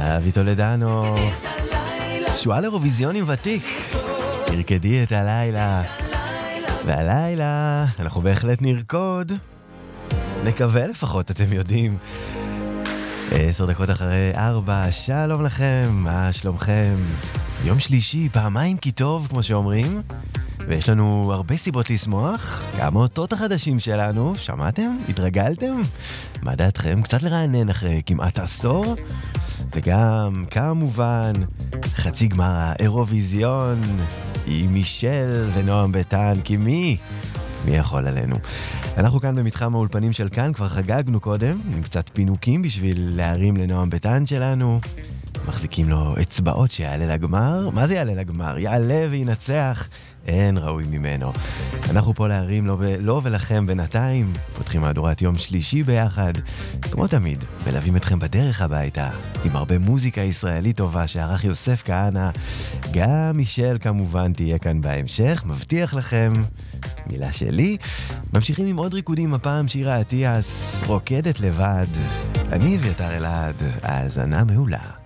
אבי טולדנו, שואל אירוויזיונים ותיק, תרקדי את הלילה, והלילה אנחנו בהחלט נרקוד, נקווה לפחות, אתם יודעים. 10 דקות אחרי 4, שלום לכם, מה שלומכם? יום שלישי, פעמיים כי טוב, כמו שאומרים, ויש לנו הרבה סיבות לשמוח, גם האותות החדשים שלנו, שמעתם? התרגלתם? מה דעתכם? קצת לרענן אחרי כמעט עשור? וגם, כמובן, חצי גמר האירוויזיון, עם מישל ונועם ביטן, כי מי יכול עלינו? אנחנו כאן במתחם האולפנים של כאן, כבר חגגנו קודם, עם קצת פינוקים בשביל להרים לנועם ביטן שלנו, מחזיקים לו אצבעות שיעלה לגמר. מה זה יעלה לגמר? יעלה וינצח, אין ראוי ממנו. אנחנו פה להרים לו ולכם בינתיים, פותחים מהדורת יום שלישי ביחד, כמו תמיד, מלווים אתכם בדרך הביתה, עם הרבה מוזיקה ישראלית טובה שערך יוסף כהנא, גם מישל כמובן תהיה כאן בהמשך, מבטיח לכם, מילה שלי. ממשיכים עם עוד ריקודים, הפעם שירה אטיאס, רוקדת לבד. אני אביתר אלעד, האזנה מעולה.